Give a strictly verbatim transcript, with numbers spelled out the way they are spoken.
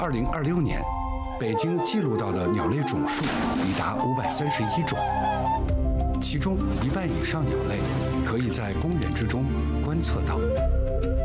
二零二六年，北京记录到的鸟类种数已达五百三十一种，其中一半以上鸟类可以在公园之中观测到。